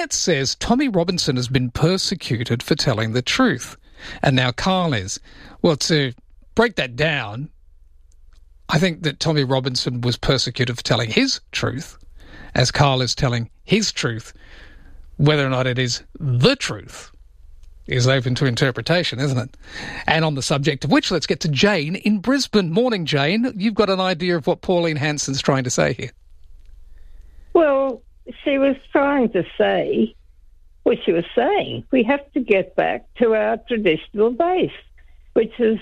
It says Tommy Robinson has been persecuted for telling the truth, and now Carl is. Well, to break that down, I think that Tommy Robinson was persecuted for telling his truth, as Carl is telling his truth. Whether or not it is the truth is open to interpretation, isn't it? And on the subject of which, let's get to Jane in Brisbane. Morning, Jane. You've got an idea of what Pauline Hanson's trying to say here. Well, she was trying to say what she was saying. We have to get back to our traditional base, which is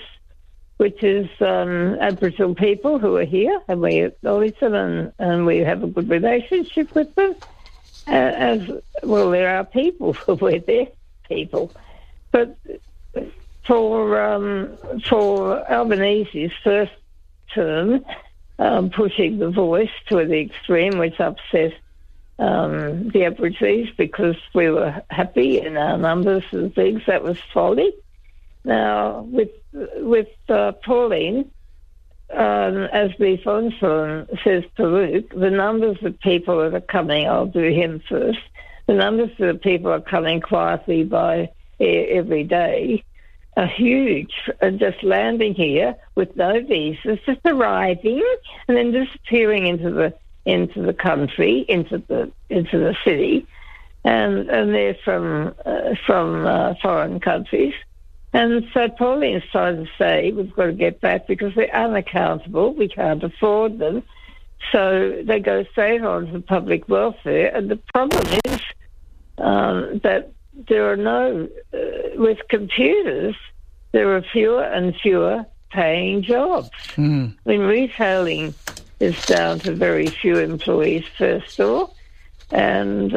Aboriginal people who are here, and we acknowledge them, and we have a good relationship with them. As well, they're our people. We're their people. But for Albanese's first term, pushing the voice to the extreme, which upset the Aborigines because we were happy in our numbers and things, that was folly. Now, with Pauline, as Lee Fonson says to Luke, the numbers of people that are coming, I'll do him first, the numbers of the people are coming quietly by every day are huge, and just landing here with no visas, just arriving and then disappearing into the country, into the city, and they're from foreign countries. And so Pauline's trying to say we've got to get back because they're unaccountable, we can't afford them, so they go straight on to public welfare. And the problem is that there are no, with computers, there are fewer and fewer paying jobs. I mean, retailing is down to very few employees per store, and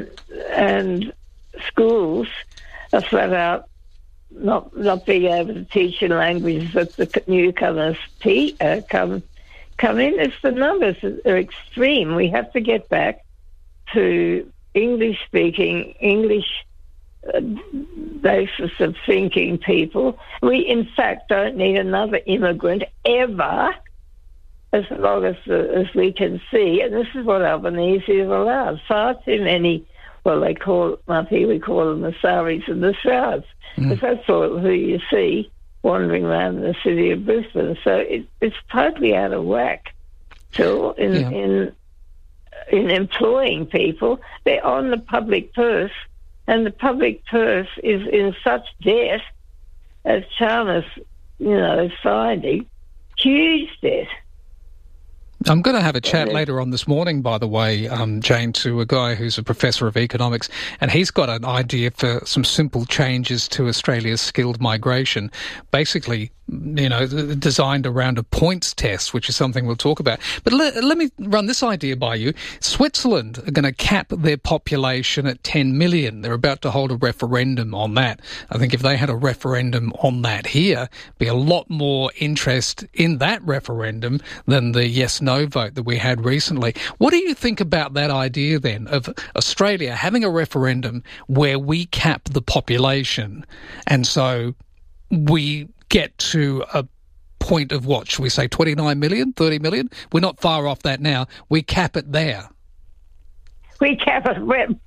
schools are flat out not being able to teach in languages that the newcomers come in. It's the numbers that are extreme. We have to get back to English-speaking, English basis of thinking people. We, in fact, don't need another immigrant ever, as long as we can see. And this is what Albanese has allowed. Far too many, well, they call up here, we call them the Saris and the Shrouds, because that's all who you see wandering around the city of Brisbane. So it's totally out of whack, Phil, in employing people. They're on the public purse, and the public purse is in such debt, as Chalmers, is finding, huge debt. I'm going to have a chat later on this morning, by the way, Jane, to a guy who's a professor of economics, and he's got an idea for some simple changes to Australia's skilled migration, basically, designed around a points test, which is something we'll talk about. But let me run this idea by you. Switzerland are going to cap their population at 10 million. They're about to hold a referendum on that. I think if they had a referendum on that here, be a lot more interest in that referendum than the yes-no vote that we had recently. What do you think about that idea then of Australia having a referendum where we cap the population, and so we get to a point of what, should we say 29 million, 30 million? We're not far off that now. We cap it there. We cap it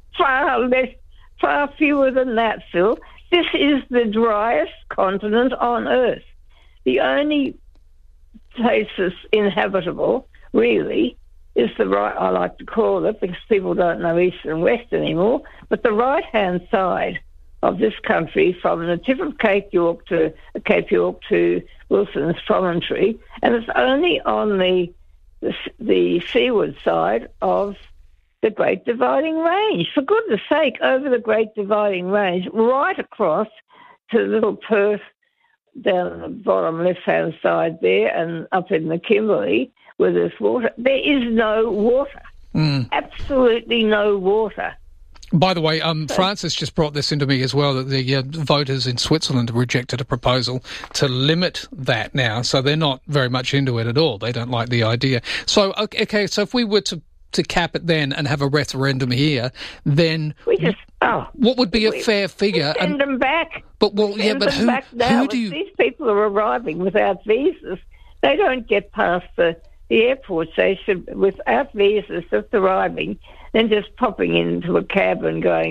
far fewer than that, Phil. This is the driest continent on Earth. The only place that's inhabitable, really, is the right, I like to call it, because people don't know east and west anymore, but the right-hand side of this country, from the tip of Cape York to Wilson's Promontory, and it's only on the seaward side of the Great Dividing Range. For goodness sake, over the Great Dividing Range, right across to little Perth, down the bottom left-hand side there, and up in the Kimberley, where there's water. There is no water. Absolutely no water. By the way, Francis just brought this into me as well, that the voters in Switzerland have rejected a proposal to limit that now, so they're not very much into it at all. They don't like the idea. So, okay, so if we were to cap it then and have a referendum here, then what would be a fair figure? Send them back. But who do you... These people are arriving without visas. They don't get past the airport station without visas, just arriving. than just popping into a cab and going